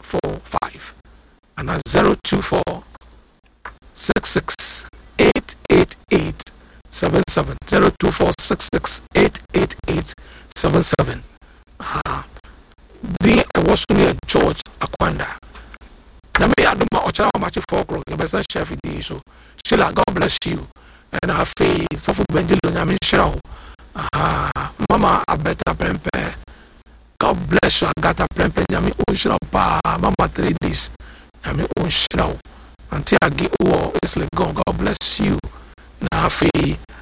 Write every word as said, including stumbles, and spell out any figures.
four five. And that's zero two four six six eight eight eight seven seven. zero two four six six eight eight eight seven seven. Ah, the was near George Aquanda. Now me aduma ochara match four o'clock. You better chef it so. Sheila, God bless you. And her face, so for Benjamin, I mean, show. Ah, Mama, I better prepare. God bless you. I got a prepare. I mean, oh, show pa, Mama, three days. I mean, oh, show. Until I get oh, it's like God. God bless you. Now,